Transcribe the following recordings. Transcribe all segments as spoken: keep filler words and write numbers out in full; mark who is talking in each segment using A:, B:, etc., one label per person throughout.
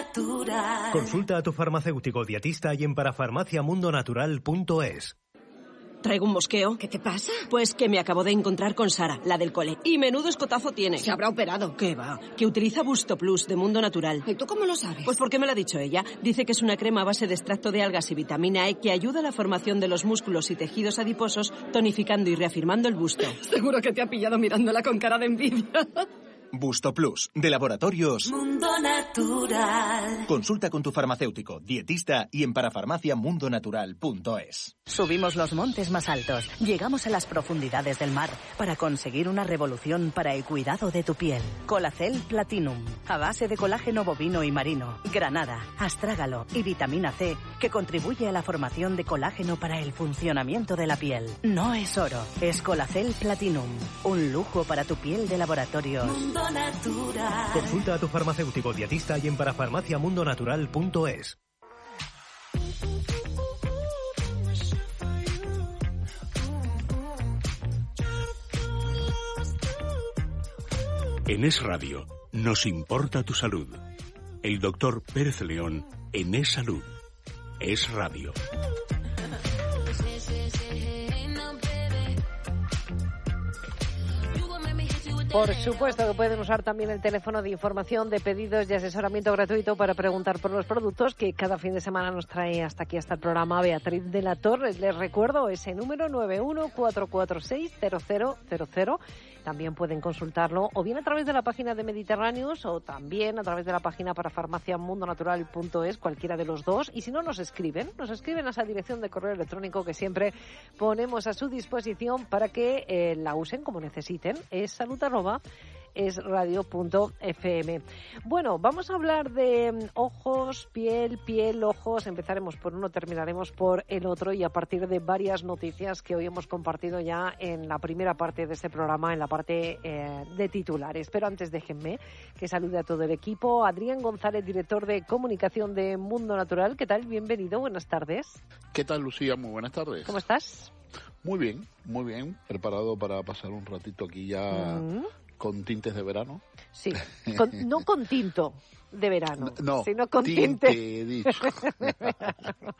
A: Natural.
B: Consulta a tu farmacéutico dietista y en parafarmacia mundo natural punto es.
C: Traigo un mosqueo.
D: ¿Qué te pasa?
C: Pues que me acabo de encontrar con Sara, la del cole. Y menudo escotazo tiene.
D: Se habrá operado.
C: ¿Qué va? Que utiliza Busto Plus de Mundo Natural.
D: ¿Y tú cómo lo sabes?
C: Pues porque me lo ha dicho ella. Dice que es una crema a base de extracto de algas y vitamina E que ayuda a la formación de los músculos y tejidos adiposos, tonificando y reafirmando el busto.
D: Seguro que te ha pillado mirándola con cara de envidia.
E: Busto Plus, de Laboratorios
A: Mundo Natural.
E: Consulta con tu farmacéutico, dietista y en parafarmacia mundo natural punto es.
F: Subimos los montes más altos, llegamos a las profundidades del mar para conseguir una revolución para el cuidado de tu piel. Colacel Platinum, a base de colágeno bovino y marino, granada, astrágalo y vitamina C, que contribuye a la formación de colágeno para el funcionamiento de la piel. No es oro, es Colacel Platinum, un lujo para tu piel de Laboratorios
A: Mundo Natural.
B: Consulta a tu farmacéutico dietista y en parafarmacia mundo natural punto es.
G: En Es Radio nos importa tu salud. El doctor Pérez León en Es Salud. Es Radio.
H: Por supuesto que pueden usar también el teléfono de información, de pedidos y asesoramiento gratuito para preguntar por los productos que cada fin de semana nos trae hasta aquí, hasta el programa Beatriz de la Torre. Les recuerdo ese número nueve uno cuatro cuatro seis cero cero cero cero. También pueden consultarlo o bien a través de la página de Mediterráneos o también a través de la página para farmacia mundo natural punto es, cualquiera de los dos. Y si no, nos escriben, nos escriben a esa dirección de correo electrónico que siempre ponemos a su disposición para que eh, la usen como necesiten. Es salud arroba es radio punto f m. Bueno, vamos a hablar de um, ojos, piel, piel, ojos. Empezaremos por uno, terminaremos por el otro y a partir de varias noticias que hoy hemos compartido ya en la primera parte de este programa, en la parte eh, de titulares. Pero antes déjenme que salude a todo el equipo. Adrián González, director de comunicación de Mundo Natural. ¿Qué tal? Bienvenido, buenas tardes.
I: ¿Qué tal, Lucía? Muy buenas tardes.
H: ¿Cómo estás?
I: Muy bien, muy bien. Preparado para pasar un ratito aquí ya mm. con tintes de verano.
H: Sí, con, no con tinto de verano,
I: no,
H: sino con tinte,
I: tinte he dicho.
H: de verano.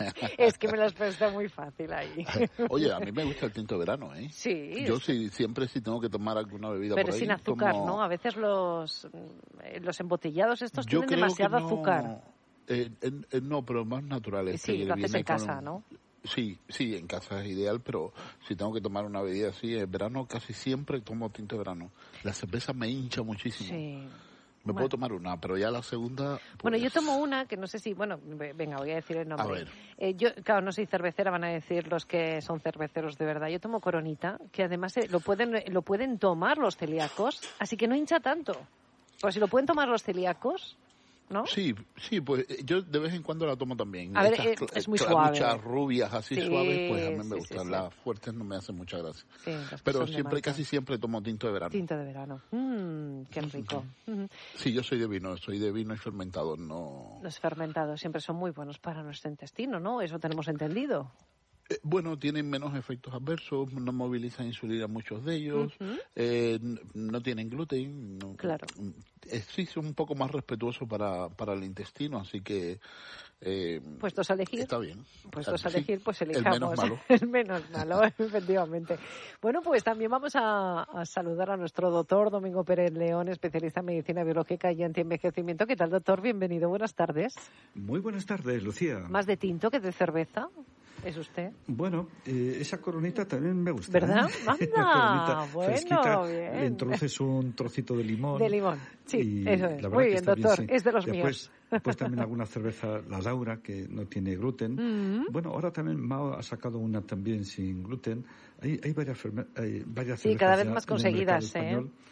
H: Es que me lo has puesto muy fácil ahí.
I: Oye, a mí me gusta el tinto de verano, ¿eh?
H: Sí.
I: Yo sí, siempre sí tengo que tomar alguna bebida
H: pero
I: por ahí.
H: Pero sin azúcar,
I: tomo...
H: ¿no? A veces los, los embotellados estos
I: Yo
H: tienen demasiado
I: no,
H: azúcar.
I: Eh, eh, no, pero más naturales.
H: Sí,
I: que
H: lo haces en casa,
I: con...
H: ¿no?
I: Sí, sí, en casa es ideal, pero si tengo que tomar una bebida así, en verano casi siempre tomo tinto de verano. La cerveza me hincha muchísimo.
H: Sí.
I: Me
H: bueno.
I: puedo tomar una, pero ya la segunda... Pues...
H: Bueno, yo tomo una que no sé si... Bueno, venga, voy a decir el nombre.
I: A ver.
H: Eh, yo, claro, no soy cervecera, van a decir los que son cerveceros de verdad. Yo tomo Coronita, que además eh, lo pueden lo pueden tomar los celíacos, así que no hincha tanto. Pues si lo pueden tomar los celíacos... ¿no?
I: Sí, sí, pues yo de vez en cuando la tomo también.
H: A ver,
I: Estas
H: es, es muy
I: suave.
H: Muchas
I: rubias así
H: sí,
I: suaves, pues a mí me
H: sí,
I: gustan.
H: Sí, sí.
I: Las fuertes no me hacen mucha gracia.
H: Sí,
I: pero siempre, casi siempre tomo tinto de verano.
H: Tinto de verano. Mmm, qué rico. Uh-huh.
I: Sí, yo soy de vino, soy de vino y fermentado, no...
H: Los fermentados siempre son muy buenos para nuestro intestino, ¿no? Eso tenemos entendido.
I: Eh, bueno, tienen menos efectos adversos, no movilizan insulina muchos de ellos,
H: uh-huh.
I: eh, no tienen gluten. No,
H: claro.
I: Eh, sí, son un poco más respetuosos para, para el intestino, así que... Eh,
H: Puestos a elegir.
I: Está bien.
H: Puestos a elegir,
I: sí,
H: pues elijamos.
I: El menos malo.
H: El menos malo, efectivamente. Bueno, pues también vamos a, a saludar a nuestro doctor Domingo Pérez León, especialista en medicina biológica y antienvejecimiento. ¿Qué tal, doctor? Bienvenido, buenas tardes.
J: Muy buenas tardes, Lucía.
H: ¿Más de tinto que de cerveza? ¿Es usted?
J: Bueno, eh, esa coronita también me gusta.
H: ¿Verdad?
J: ¿eh?
H: Anda, bueno,
J: fresquita,
H: bien.
J: Le introduces un trocito de limón.
H: De limón, sí, eso es. Muy bien, doctor, bien, sí. Es de los
J: Después,
H: míos.
J: Después también alguna cerveza, la Laura, que no tiene gluten.
H: Mm-hmm.
J: Bueno, ahora también Mao ha sacado una también sin gluten. Hay, hay varias, hay varias
H: sí,
J: cervezas
H: cada vez más conseguidas,
J: español,
H: ¿eh?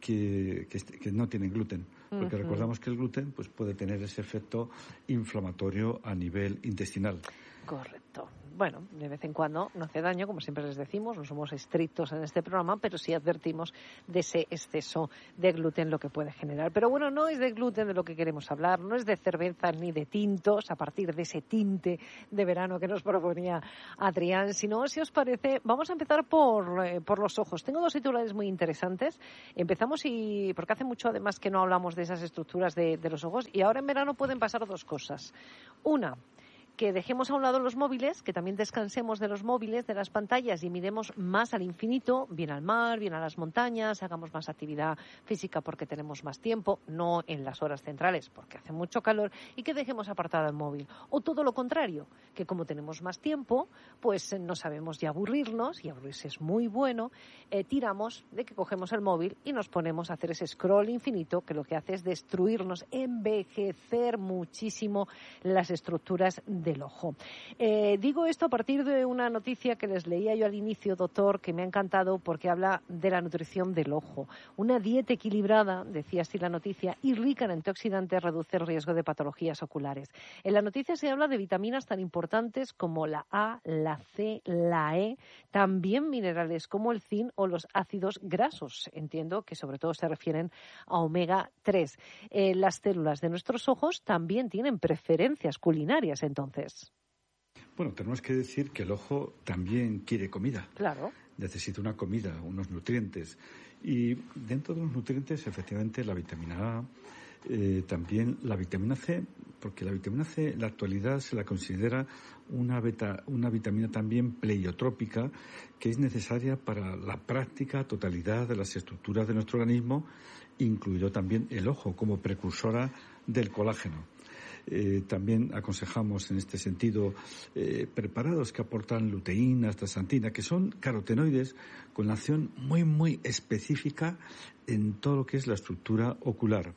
J: Que, que, que no tienen gluten, porque uh-huh. recordamos que el gluten pues puede tener ese efecto inflamatorio a nivel intestinal.
H: Correcto. bueno, de vez en cuando no hace daño, como siempre les decimos, no somos estrictos en este programa, pero sí advertimos de ese exceso de gluten lo que puede generar. Pero bueno, no es de gluten de lo que queremos hablar, no es de cervezas ni de tintos, a partir de ese tinte de verano que nos proponía Adrián, sino, si os parece, vamos a empezar por, eh, por los ojos. Tengo dos titulares muy interesantes. Empezamos y porque hace mucho además que no hablamos de esas estructuras de, de los ojos, y ahora en verano pueden pasar dos cosas. Una, que dejemos a un lado los móviles, que también descansemos de los móviles, de las pantallas, y miremos más al infinito, bien al mar, bien a las montañas, hagamos más actividad física porque tenemos más tiempo, no en las horas centrales porque hace mucho calor, y que dejemos apartado el móvil. O todo lo contrario, que como tenemos más tiempo, pues no sabemos ya aburrirnos, y aburrirse es muy bueno, eh, tiramos de que cogemos el móvil y nos ponemos a hacer ese scroll infinito que lo que hace es destruirnos, envejecer muchísimo las estructuras de del ojo. Eh, digo esto a partir de una noticia que les leía yo al inicio, doctor, que me ha encantado porque habla de la nutrición del ojo. Una dieta equilibrada, decía así la noticia, y rica en antioxidantes reduce el riesgo de patologías oculares. En la noticia se habla de vitaminas tan importantes como la A, la C, la E, también minerales como el zinc o los ácidos grasos. Entiendo que sobre todo se refieren a omega tres. Eh, las células de nuestros ojos también tienen preferencias culinarias, entonces.
J: Bueno, tenemos que decir que el ojo también quiere comida.
H: Claro.
J: Necesita una comida, unos nutrientes. Y dentro de los nutrientes, efectivamente, la vitamina A, eh, también la vitamina C, porque la vitamina C en la actualidad se la considera una, beta, una vitamina también pleiotrópica que es necesaria para la práctica totalidad de las estructuras de nuestro organismo, incluido también el ojo como precursora del colágeno. Eh, también aconsejamos en este sentido eh, preparados que aportan luteína, astaxantina, que son carotenoides con acción muy, muy específica en todo lo que es la estructura ocular.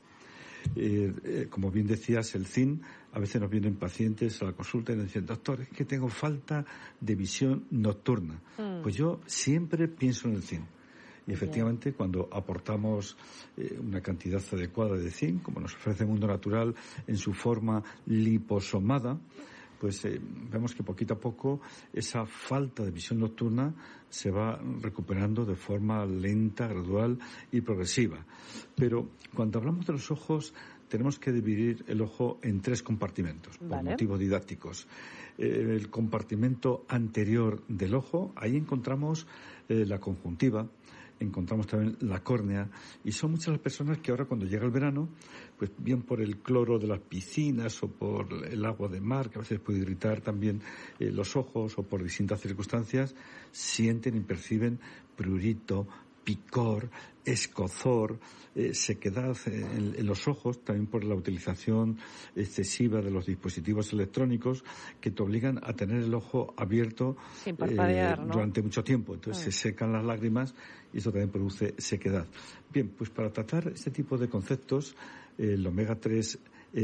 J: Eh, eh, como bien decías, el zinc, a veces nos vienen pacientes a la consulta y nos dicen, doctor, es que tengo falta de visión nocturna. Mm. Pues yo siempre pienso en el zinc. Y efectivamente, cuando aportamos eh, una cantidad adecuada de zinc, como nos ofrece el mundo natural en su forma liposomada, pues eh, vemos que poquito a poco esa falta de visión nocturna se va recuperando de forma lenta, gradual y progresiva. Pero cuando hablamos de los ojos, tenemos que dividir el ojo en tres compartimentos, por vale. motivos didácticos. Eh, el compartimento anterior del ojo, ahí encontramos eh, la conjuntiva, encontramos también la córnea, y son muchas las personas que ahora cuando llega el verano, pues bien por el cloro de las piscinas o por el agua de mar, que a veces puede irritar también eh, los ojos, o por distintas circunstancias, sienten y perciben prurito, picor, escozor, eh, sequedad en, en los ojos, también por la utilización excesiva de los dispositivos electrónicos que te obligan a tener el ojo abierto
H: sin parpadear, eh, ¿no?
J: durante mucho tiempo. Entonces
H: mm.
J: se secan las lágrimas y eso también produce sequedad. Bien, pues para tratar este tipo de conceptos, eh, el omega tres,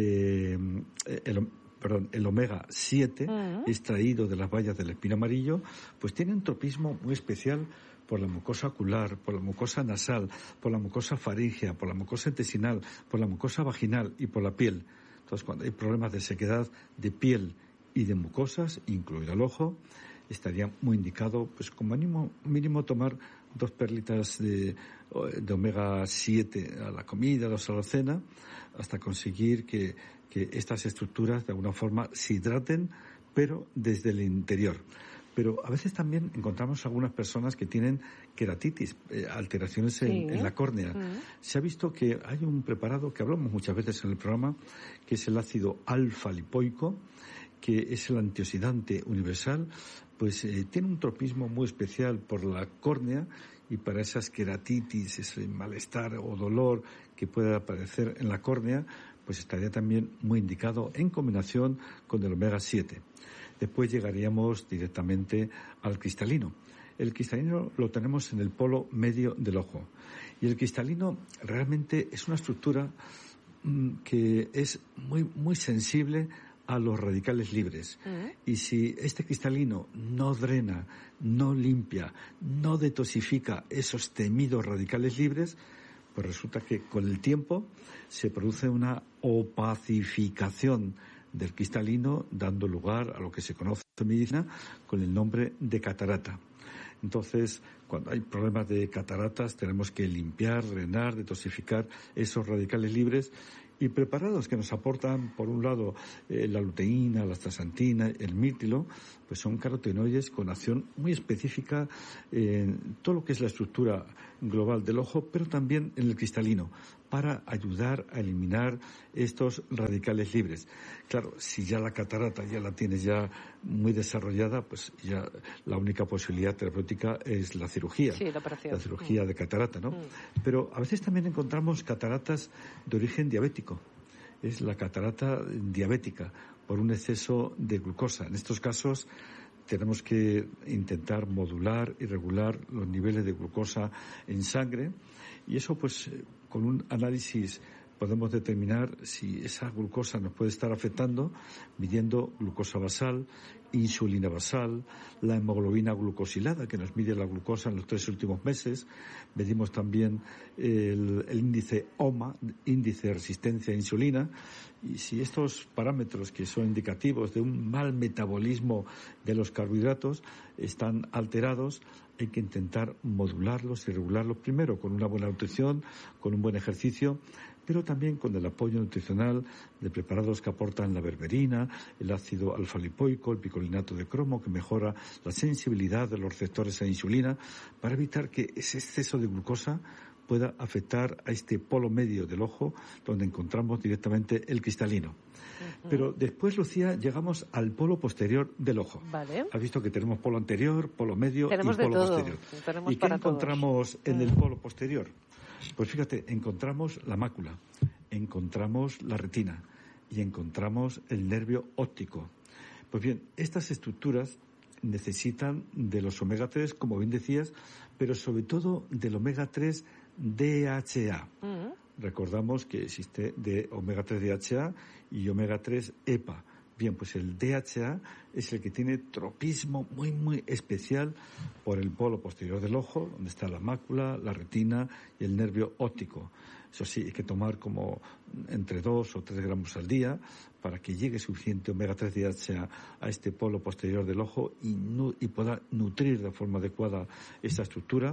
J: eh, el, perdón, el omega siete, mm. extraído de las bayas del espino amarillo, pues tiene un tropismo muy especial por la mucosa ocular, por la mucosa nasal, por la mucosa faríngea, por la mucosa intestinal, por la mucosa vaginal y por la piel. Entonces, cuando hay problemas de sequedad de piel y de mucosas, incluido el ojo, estaría muy indicado, pues como mínimo, mínimo tomar dos perlitas de, de omega siete a la comida, dos a la cena, hasta conseguir que, que estas estructuras de alguna forma se hidraten, pero desde el interior. Pero a veces también encontramos algunas personas que tienen queratitis, eh, alteraciones en, sí. en la córnea. Uh-huh. Se ha visto que hay un preparado que hablamos muchas veces en el programa, que es el ácido alfa-lipoico, que es el antioxidante universal, pues eh, tiene un tropismo muy especial por la córnea, y para esas queratitis, ese malestar o dolor que pueda aparecer en la córnea, pues estaría también muy indicado en combinación con el omega siete. Después llegaríamos directamente al cristalino. El cristalino lo tenemos en el polo medio del ojo. Y el cristalino realmente es una estructura mmm, que es muy, muy sensible a los radicales libres. Uh-huh. Y si este cristalino no drena, no limpia, no detoxifica esos temidos radicales libres, pues resulta que con el tiempo se produce una opacificación del cristalino, dando lugar a lo que se conoce en medicina con el nombre de catarata. Entonces, cuando hay problemas de cataratas, tenemos que limpiar, drenar, detoxificar esos radicales libres y preparados que nos aportan, por un lado, eh, la luteína, la astaxantina, el mirtilo, pues son carotenoides con acción muy específica en todo lo que es la estructura global del ojo, pero también en el cristalino, para ayudar a eliminar estos radicales libres. Claro, si ya la catarata ya la tienes ya muy desarrollada, pues ya la única posibilidad terapéutica es la cirugía.
H: Sí, la operación.
J: La cirugía
H: mm.
J: de catarata, ¿no?
H: Mm.
J: Pero a veces también encontramos cataratas de origen diabético. Es la catarata diabética por un exceso de glucosa. En estos casos tenemos que intentar modular y regular los niveles de glucosa en sangre y eso pues con un análisis podemos determinar si esa glucosa nos puede estar afectando midiendo glucosa basal, insulina basal, la hemoglobina glucosilada que nos mide la glucosa en los tres últimos meses. Medimos también el, el índice O M A, índice de resistencia a insulina, y si estos parámetros que son indicativos de un mal metabolismo de los carbohidratos están alterados, hay que intentar modularlos y regularlos primero con una buena nutrición, con un buen ejercicio, pero también con el apoyo nutricional de preparados que aportan la berberina, el ácido alfa-lipoico, el picolinato de cromo, que mejora la sensibilidad de los receptores a insulina, para evitar que ese exceso de glucosa pueda afectar a este polo medio del ojo, donde encontramos directamente el cristalino. Uh-huh. Pero después, Lucía, llegamos al polo posterior del ojo.
H: Vale.
J: Has visto que tenemos polo anterior, polo medio
H: tenemos
J: y polo
H: de todo.
J: posterior.
H: Tenemos
J: ¿Y qué
H: para
J: encontramos
H: todos.
J: en el polo posterior? Pues fíjate, encontramos la mácula, encontramos la retina y encontramos el nervio óptico. Pues bien, estas estructuras necesitan de los omega tres, como bien decías, pero sobre todo del omega tres D H A. Uh-huh. Recordamos que existe de omega tres D H A y omega tres E P A. Bien, pues el D H A es el que tiene tropismo muy, muy especial por el polo posterior del ojo, donde está la mácula, la retina y el nervio óptico. Eso sí, hay que tomar como entre dos o tres gramos al día para que llegue suficiente omega tres D H A a este polo posterior del ojo y, nu- y pueda nutrir de forma adecuada esta estructura.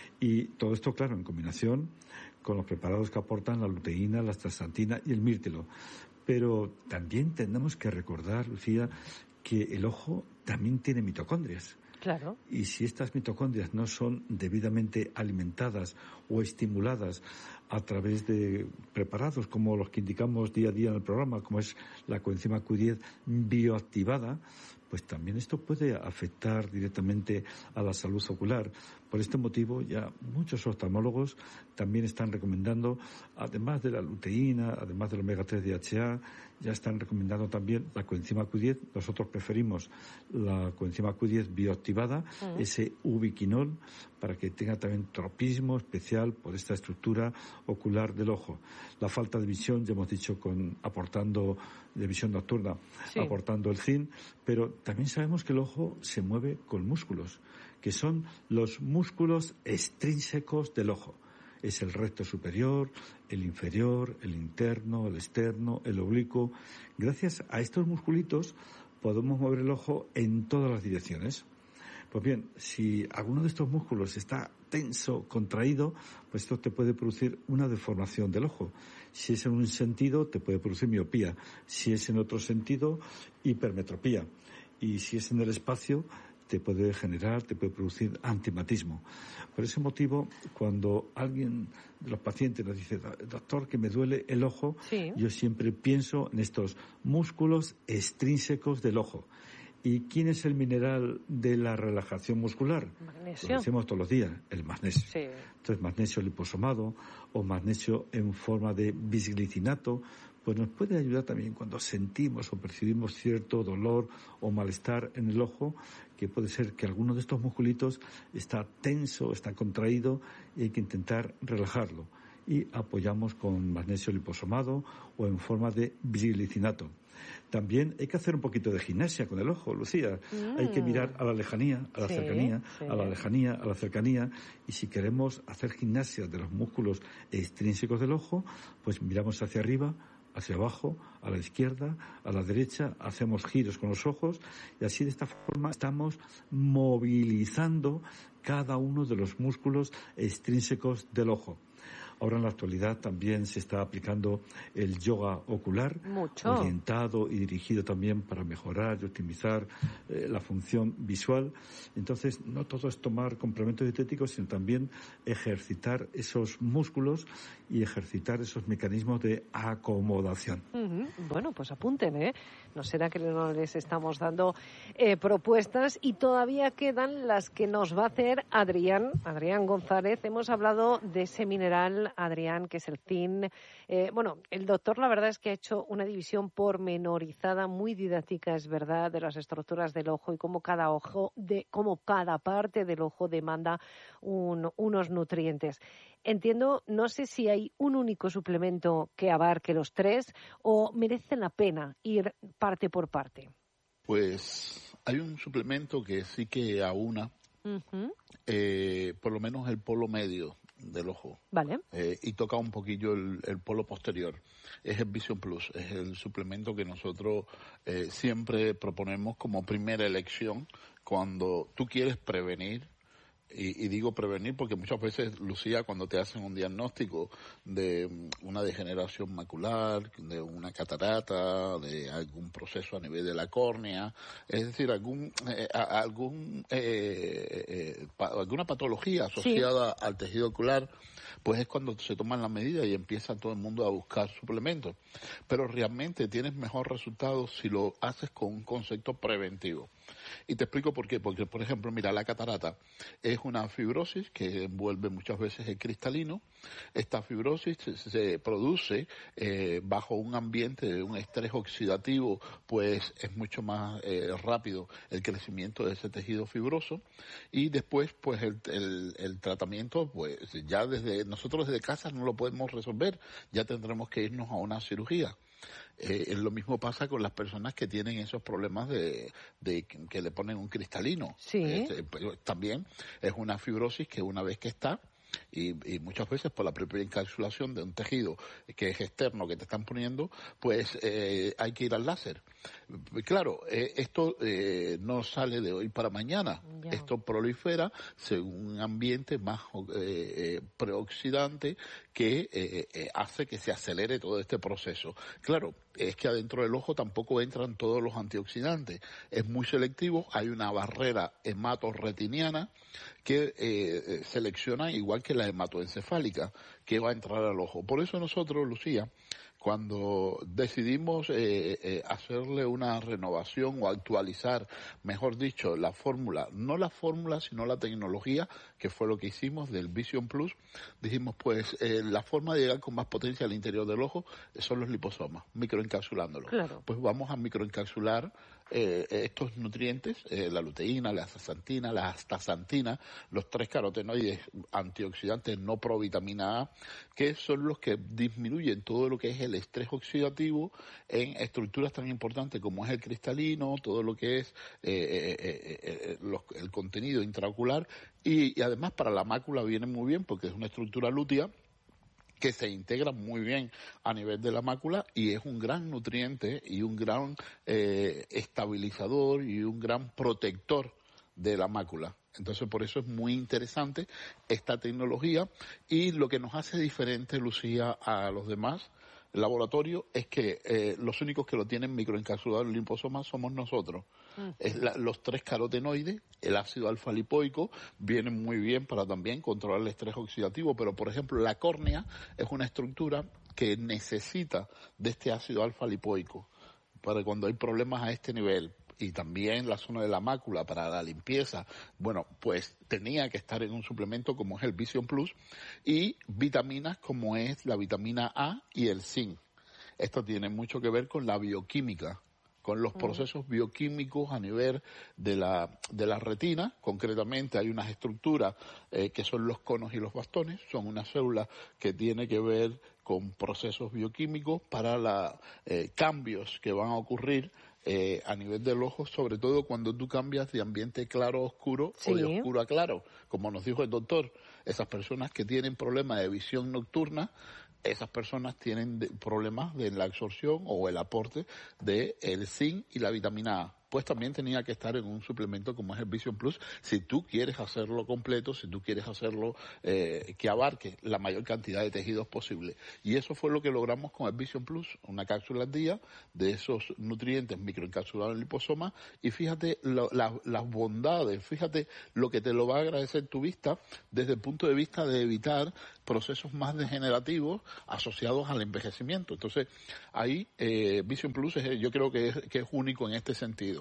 J: Y todo esto, claro, en combinación con los preparados que aportan la luteína, la astaxantina y el mirtilo. Pero también tenemos que recordar, Lucía, que el ojo también tiene mitocondrias.
H: Claro.
J: Y si estas mitocondrias no son debidamente alimentadas o estimuladas a través de preparados como los que indicamos día a día en el programa, como es la coenzima Q diez bioactivada, pues también esto puede afectar directamente a la salud ocular. Por este motivo, ya muchos oftalmólogos también están recomendando, además de la luteína, además del omega tres D H A, ya están recomendando también la coenzima Q diez. Nosotros preferimos la coenzima Q diez bioactivada, uh-huh. ese ubiquinol, para que tenga también tropismo especial por esta estructura ocular del ojo. La falta de visión, ya hemos dicho, con aportando de visión nocturna, sí. aportando el zinc, pero también sabemos que el ojo se mueve con músculos, que son los músculos extrínsecos del ojo. Es el recto superior, el inferior, el interno, el externo, el oblicuo. Gracias a estos musculitos podemos mover el ojo en todas las direcciones. Pues bien, si alguno de estos músculos está tenso, contraído, pues esto te puede producir una deformación del ojo. Si es en un sentido, te puede producir miopía. Si es en otro sentido, hipermetropía. Y si es en el espacio, te puede generar, te puede producir antimatismo. Por ese motivo, cuando alguien de los pacientes nos dice, doctor, que me duele el ojo, sí. yo siempre pienso en estos músculos extrínsecos del ojo. ¿Y quién es el mineral de la relajación muscular?
H: Magnesio.
J: Lo decimos todos los días, el magnesio.
H: Sí.
J: Entonces, magnesio liposomado o magnesio en forma de bisglicinato, pues nos puede ayudar también cuando sentimos o percibimos cierto dolor o malestar en el ojo, que puede ser que alguno de estos musculitos está tenso, está contraído y hay que intentar relajarlo. Y apoyamos con magnesio liposomado o en forma de bisglicinato. También hay que hacer un poquito de gimnasia con el ojo, Lucía. Mm. Hay que mirar a la lejanía, a la sí, cercanía, sí. a la lejanía, a la cercanía. Y si queremos hacer gimnasia de los músculos extrínsecos del ojo, pues miramos hacia arriba, hacia abajo, a la izquierda, a la derecha, hacemos giros con los ojos y así de esta forma estamos movilizando cada uno de los músculos extrínsecos del ojo. Ahora en la actualidad también se está aplicando el yoga ocular,
H: Mucho.
J: orientado y dirigido también para mejorar y optimizar eh, la función visual. Entonces, no todo es tomar complementos dietéticos, sino también ejercitar esos músculos y ejercitar esos mecanismos de acomodación.
H: Uh-huh. Bueno, pues apunten, ¿eh? No será que no les estamos dando eh, propuestas y todavía quedan las que nos va a hacer Adrián, Adrián González. Hemos hablado de ese mineral, Adrián, que es el zinc. Eh, bueno, el doctor la verdad es que ha hecho una división pormenorizada, muy didáctica, es verdad, de las estructuras del ojo y cómo cada ojo, de cómo cada parte del ojo demanda un, unos nutrientes. Entiendo, no sé si hay un único suplemento que abarque los tres o merece la pena ir parte por parte.
I: Pues hay un suplemento que sí que aúna, uh-huh. eh, por lo menos el polo medio del ojo.
H: Vale.
I: Eh, y toca un poquillo el, el polo posterior. Es el Vision Plus, es el suplemento que nosotros eh, siempre proponemos como primera elección cuando tú quieres prevenir. Y, y digo prevenir porque muchas veces, Lucía, cuando te hacen un diagnóstico de una degeneración macular, de una catarata, de algún proceso a nivel de la córnea, es decir, algún eh, algún eh, eh, pa, alguna patología asociada sí. al tejido ocular, pues es cuando se toman las medidas y empieza todo el mundo a buscar suplementos. Pero realmente tienes mejor resultado si lo haces con un concepto preventivo. Y te explico por qué. Porque, por ejemplo, mira, la catarata es una fibrosis que envuelve muchas veces el cristalino. Esta fibrosis se, se produce eh, bajo un ambiente de un estrés oxidativo, pues es mucho más eh, rápido el crecimiento de ese tejido fibroso. Y después, pues el, el, el tratamiento, pues ya desde nosotros desde casa no lo podemos resolver. Ya tendremos que irnos a una cirugía. Eh, lo mismo pasa con las personas que tienen esos problemas de, de que le ponen un cristalino.
H: Sí.
I: Eh, también es una fibrosis que una vez que está, y, y muchas veces por la propia encapsulación de un tejido que es externo que te están poniendo, pues eh, hay que ir al láser. Claro, eh, esto eh, no sale de hoy para mañana. Ya. Esto prolifera según un ambiente más eh, preoxidante que eh, eh, hace que se acelere todo este proceso. Claro, es que adentro del ojo tampoco entran todos los antioxidantes. Es muy selectivo, hay una barrera hematorretiniana que eh, selecciona igual que la hematoencefálica que va a entrar al ojo. Por eso nosotros, Lucía, cuando decidimos eh, eh, hacerle una renovación o actualizar, mejor dicho, la fórmula, no la fórmula, sino la tecnología, que fue lo que hicimos del Vision Plus, dijimos, pues, eh, la forma de llegar con más potencia al interior del ojo son los liposomas, microencapsulándolos.
H: Claro.
I: Pues vamos a microencapsular eh, estos nutrientes, eh, la luteína, la astaxantina, la astaxantina, los tres carotenoides antioxidantes no provitamina A, que son los que disminuyen todo lo que es el estrés oxidativo en estructuras tan importantes como es el cristalino, todo lo que es eh, eh, eh, los, el contenido intraocular y, y además para la mácula viene muy bien porque es una estructura lútea que se integra muy bien a nivel de la mácula y es un gran nutriente y un gran eh, estabilizador y un gran protector de la mácula. Entonces, por eso es muy interesante esta tecnología y lo que nos hace diferente, Lucía, a los demás laboratorios es que eh, los únicos que lo tienen microencapsulado en liposomas somos nosotros. Mm. Es la, los tres carotenoides, el ácido alfa-lipoico, vienen muy bien para también controlar el estrés oxidativo, pero por ejemplo la córnea es una estructura que necesita de este ácido alfa-lipoico para cuando hay problemas a este nivel. Y también la zona de la mácula para la limpieza, bueno, pues tenía que estar en un suplemento como es el Vision Plus y vitaminas como es la vitamina A y el zinc. Esto tiene mucho que ver con la bioquímica, con los procesos bioquímicos a nivel de la de la retina. Concretamente hay unas estructuras eh, que son los conos y los bastones, son unas células que tienen que ver con procesos bioquímicos para los eh, cambios que van a ocurrir Eh, a nivel del ojo, sobre todo cuando tú cambias de ambiente claro a oscuro sí. o de oscuro a claro, como nos dijo el doctor, esas personas que tienen problemas de visión nocturna, esas personas tienen de, problemas de la absorción o el aporte de el zinc y la vitamina A. Pues también tenía que estar en un suplemento como es el Vision Plus, si tú quieres hacerlo completo, si tú quieres hacerlo eh, que abarque la mayor cantidad de tejidos posible. Y eso fue lo que logramos con el Vision Plus, una cápsula al día de esos nutrientes microencapsulados en el liposoma, y fíjate lo, la, las bondades, fíjate lo que te lo va a agradecer tu vista desde el punto de vista de evitar procesos más degenerativos asociados al envejecimiento. Entonces, ahí eh, Vision Plus es, yo creo que es, que es único en este sentido.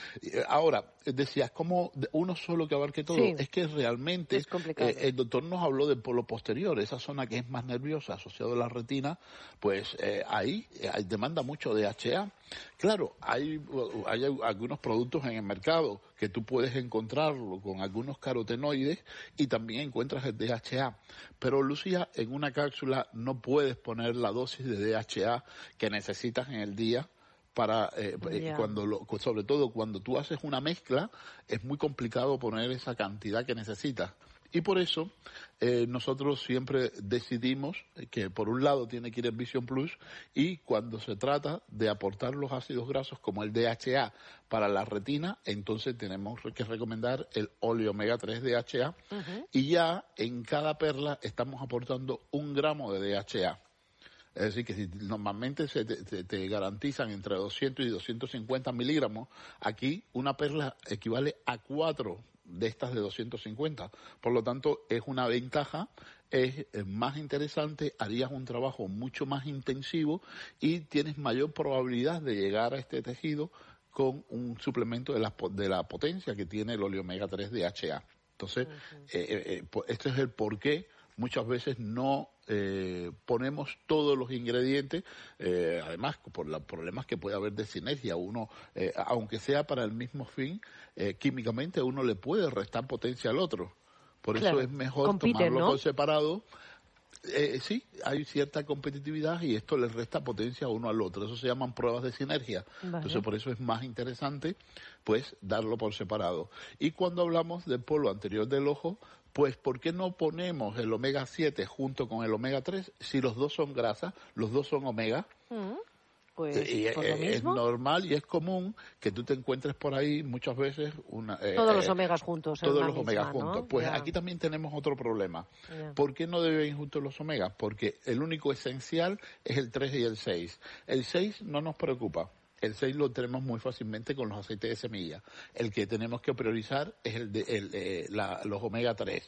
I: Ahora, decías, ¿cómo uno solo que abarque todo?
H: Sí.
I: Es que realmente
H: Es complicado.
I: eh, el doctor nos habló del polo posterior, esa zona que es más nerviosa asociada a la retina, pues eh, ahí eh, demanda mucho D H A. Claro, hay, hay algunos productos en el mercado que tú puedes encontrarlo con algunos carotenoides y también encuentras el D H A. Pero, Lucía, en una cápsula no puedes poner la dosis de D H A que necesitas en el día para eh, yeah. cuando lo, sobre todo cuando tú haces una mezcla es muy complicado poner esa cantidad que necesitas. Y por eso eh, nosotros siempre decidimos que por un lado tiene que ir el Vision Plus y cuando se trata de aportar los ácidos grasos como el D H A para la retina, entonces tenemos que recomendar el Ole Omega tres D H A uh-huh. y ya en cada perla estamos aportando un gramo de D H A. Es decir, que si normalmente se te, te, te garantizan entre doscientos y doscientos cincuenta miligramos, aquí una perla equivale a cuatro de estas de doscientos cincuenta. Por lo tanto, es una ventaja, es más interesante, harías un trabajo mucho más intensivo y tienes mayor probabilidad de llegar a este tejido con un suplemento de la, de la potencia que tiene el Ole Omega tres D H A. Entonces, uh-huh. eh, eh, este es el porqué. Muchas veces no eh, ponemos todos los ingredientes, eh, además por los problemas que puede haber de sinergia. Uno, eh, aunque sea para el mismo fin, eh, químicamente uno le puede restar potencia al otro. Por claro, eso es mejor compiten, tomarlo ¿no? por separado. Eh, sí, hay cierta competitividad y esto le resta potencia uno al otro. Eso se llaman pruebas de sinergia. Vale. Entonces, por eso es más interesante, pues, darlo por separado. Y cuando hablamos del polo anterior del ojo, pues, ¿por qué no ponemos el omega siete junto con el omega tres? Si los dos son grasas, los dos son omega. Mm, pues, y es, es normal y es común que tú te encuentres por ahí muchas veces una, eh,
H: todos los omegas juntos.
I: Todos los
H: misma,
I: omegas juntos.
H: ¿no?
I: Pues
H: yeah.
I: aquí también tenemos otro problema.
H: Yeah.
I: ¿Por qué no deben ir juntos los omegas? Porque el único esencial es el tres y el seis. El seis no nos preocupa. El seis lo tenemos muy fácilmente con los aceites de semilla. El que tenemos que priorizar es el de el, eh, la, los omega tres.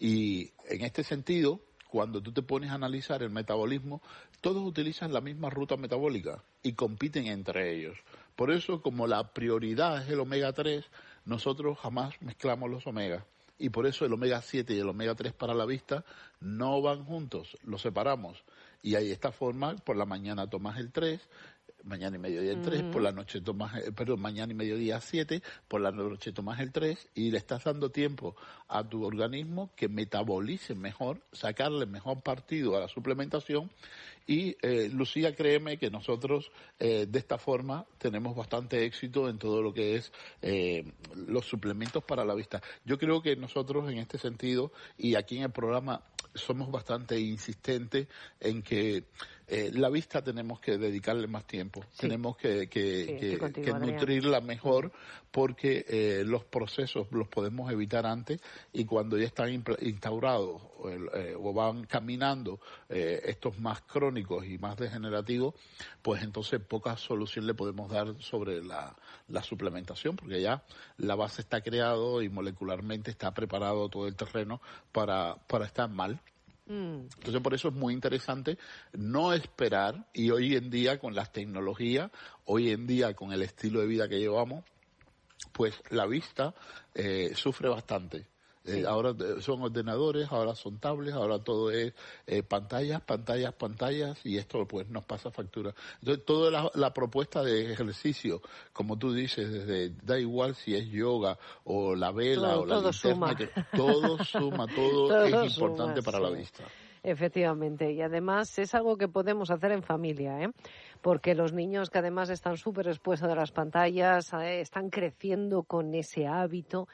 I: Y en este sentido, cuando tú te pones a analizar el metabolismo, todos utilizan la misma ruta metabólica y compiten entre ellos. Por eso, como la prioridad es el omega tres, nosotros jamás mezclamos los omegas. Y por eso el omega siete y el omega tres para la vista no van juntos, los separamos. Y de esta forma, por la mañana tomas el tres, mañana y mediodía el tres, uh-huh. por la noche tomas, perdón, mañana y mediodía siete, por la noche tomas el tres y le estás dando tiempo a tu organismo que metabolice mejor, sacarle mejor partido a la suplementación y, eh, Lucía, créeme que nosotros eh, de esta forma tenemos bastante éxito en todo lo que es eh, los suplementos para la vista. Yo creo que nosotros en este sentido y aquí en el programa somos bastante insistentes en que Eh, la vista tenemos que dedicarle más tiempo, sí. tenemos que, que, sí, que, contigo, que nutrirla mejor porque eh, los procesos los podemos evitar antes y cuando ya están instaurados eh, o van caminando eh, estos más crónicos y más degenerativos, pues entonces poca solución le podemos dar sobre la, la suplementación porque ya la base está creado y molecularmente está preparado todo el terreno para, para estar mal. Entonces, por eso es muy interesante no esperar, y hoy en día con las tecnologías, hoy en día con el estilo de vida que llevamos, pues la vista eh, sufre bastante. Sí. Eh, ahora son ordenadores, ahora son tablets, ahora todo es eh, pantallas, pantallas, pantallas, y esto pues nos pasa factura. Entonces, toda la, la propuesta de ejercicio, como tú dices, desde da igual si es yoga o la vela
H: todo,
I: o la
H: todo
I: linterna,
H: suma.
I: Que todo suma, todo, todo es suma, importante para sí. la vista.
H: Efectivamente, y además es algo que podemos hacer en familia, ¿eh? Porque los niños que además están súper expuestos a las pantallas, ¿eh? Están creciendo con ese hábito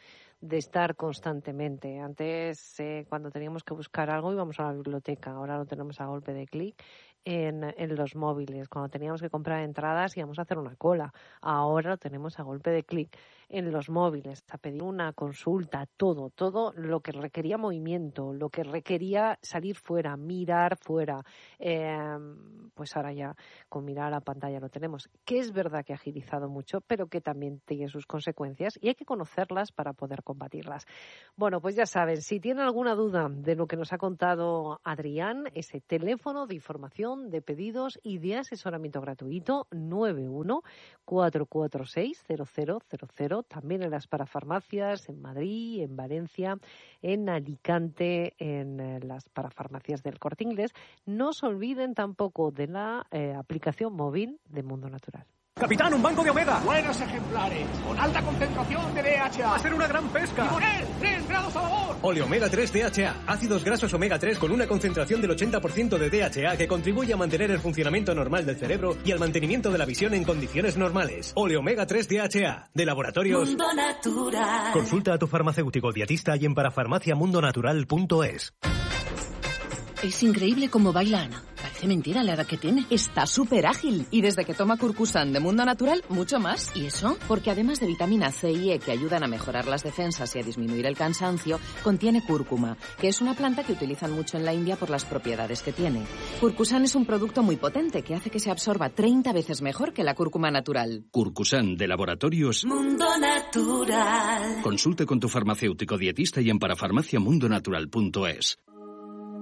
H: de estar constantemente. Antes, eh, cuando teníamos que buscar algo, íbamos a la biblioteca. Ahora lo tenemos a golpe de clic en, en los móviles. Cuando teníamos que comprar entradas, íbamos a hacer una cola. Ahora lo tenemos a golpe de clic en los móviles, a pedir una consulta, todo, todo lo que requería movimiento, lo que requería salir fuera, mirar fuera. Eh, pues ahora ya con mirar a la pantalla lo tenemos, que es verdad que ha agilizado mucho, pero que también tiene sus consecuencias y hay que conocerlas para poder combatirlas. Bueno, pues ya saben, si tienen alguna duda de lo que nos ha contado Adrián, ese teléfono de información, de pedidos y de asesoramiento gratuito, nueve uno cuatro cuatro seis cero cero cero cero, también en las parafarmacias, en Madrid, en Valencia, en Alicante, en eh, las parafarmacias del Corte Inglés. No se olviden tampoco de la eh, aplicación móvil de Mundo Natural.
K: Capitán, un banco de omega.
L: Buenos ejemplares, con alta concentración de D H A.
K: Va a ser una gran pesca.
L: ¡Timonel! ¡Tres grados a babor!
B: Oleomega tres D H A. Ácidos grasos omega tres con una concentración del ochenta por ciento de D H A que contribuye a mantener el funcionamiento normal del cerebro y al mantenimiento de la visión en condiciones normales. Oleomega tres D H A. De Laboratorios
A: Mundo Natural.
B: Consulta a tu farmacéutico dietista y en parafarmacia mundo natural punto es.
M: Es increíble cómo baila Ana. Parece mentira la edad que tiene.
N: Está súper ágil. Y desde que toma Curcusan de Mundo Natural, mucho más.
M: ¿Y eso?
N: Porque además de vitamina C y E que ayudan a mejorar las defensas y a disminuir el cansancio, contiene cúrcuma, que es una planta que utilizan mucho en la India por las propiedades que tiene. Curcusan es un producto muy potente que hace que se absorba treinta veces mejor que la cúrcuma natural.
G: Curcusan de Laboratorios
A: Mundo Natural.
G: Consulte con tu farmacéutico dietista y en parafarmacia mundo natural punto es.